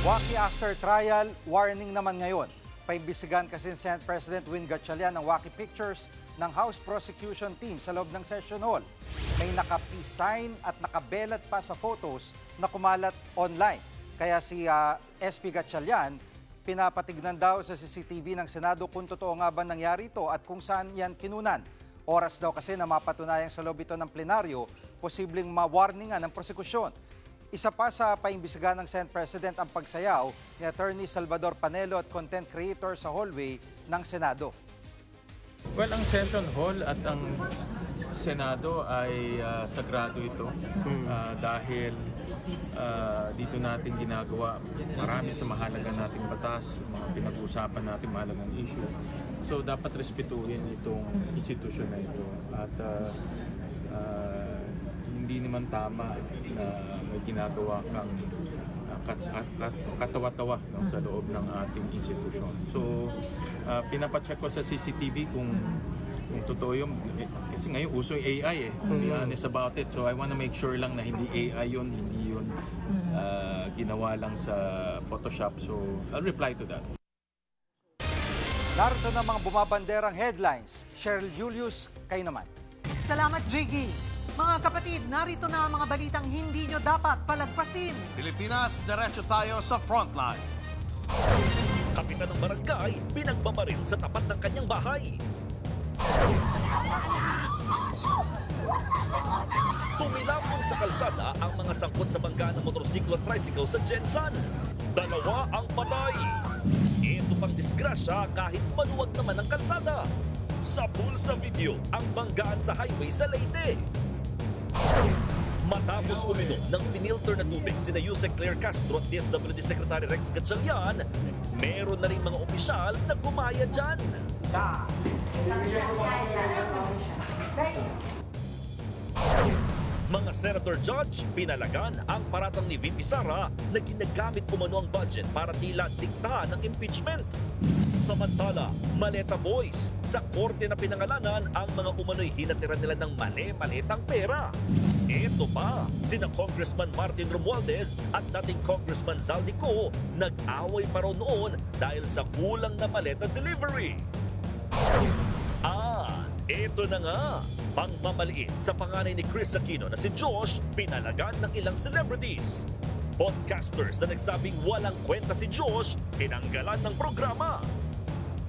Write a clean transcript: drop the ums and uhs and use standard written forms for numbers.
Wacky after trial, warning naman ngayon. Paimbisigan kasi si Senate President Win Gatchalian ng wacky pictures ng House Prosecution Team sa loob ng session hall. May naka-peace sign at nakabelat pa sa photos na kumalat online. Kaya si SP Gatchalian, pinapatignan daw sa CCTV ng Senado kung totoo nga ba nangyari ito at kung saan yan kinunan. Oras daw kasi na mapatunayang sa loob ito ng plenaryo, posibleng ma-warningan ng prosekusyon. Isa pa sa paimbisigan ng Senate President ang pagsayaw ni Attorney Salvador Panelo at content creator sa hallway ng Senado. Well, ang session hall at ang Senado ay sagrado ito dahil dito natin ginagawa marami sa mahalaga nating batas, mga pinag-uusapan natin mahalagang issue. So dapat respetuhin itong institusyon na ito at hindi naman tama na may ginagawa kang katawa-tawa sa loob ng ating institusyon. So, pinapacheck ko sa CCTV kung totoo yung, kasi ngayon uso yung AI to be honest about it. So, I want to make sure lang na hindi AI yun, hindi yun ginawa lang sa Photoshop. So, I'll reply to that. Narito na mga bumabanderang headlines. Cheryl Julius, kayo naman. Salamat, Jiggy. Mga kapatid, narito na ang mga balitang hindi nyo dapat palagpasin. Pilipinas, diretso tayo sa frontline. Kapitan ng barangay, pinagbabaril sa tapat ng kanyang bahay. Tumilapon sa kalsada ang mga sangkot sa bangga ng motorsiklo at tricycle sa Jensan. 2 ang patay. Ito pang disgrasya kahit maluwag naman ang kalsada. Sabul sa video ang banggaan sa highway sa Leyte. Matapos uminom ng pinilter na tubig sina Yusek Claire Castro at DSWD Secretary Rex Gatchalian, meron na rin mga opisyal na gumaya dyan. Mga senator judge, pinalagan ang paratang ni VP Sara na ginagamit umano ang budget para tila dikta ng impeachment. Samantala, Maleta Boys, sa korte na pinangalanan ang mga umano'y hinatira nila ng mali-malitang pera. Ito pa, sina Congressman Martin Romualdez at dating Congressman Zaldico nag-away pa raw noon dahil sa kulang na maleta delivery. Ito na nga, pangmamaliit sa panganay ni Chris Aquino na si Josh, pinalagan ng ilang celebrities. Podcasters na nagsabing walang kwenta si Josh, tinanggalan ng programa.